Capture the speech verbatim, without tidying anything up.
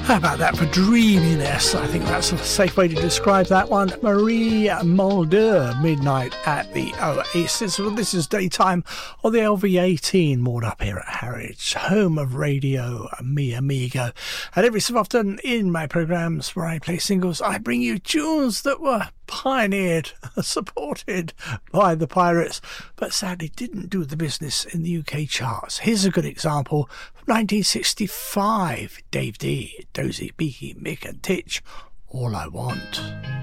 How about that for dreaminess? I think that's a safe way to describe that one. Marie Mulder, Midnight at the Oasis. Well, this is daytime on the L V eighteen, moored up here at Harwich, home of Radio Mi Amigo. And every so often in my programmes where I play singles, I bring you tunes that were pioneered, supported by the Pirates, but sadly didn't do the business in the U K charts. Here's a good example from nineteen sixty-five. Dave D, Dozy, Beaky, Mick and Titch, All I Want.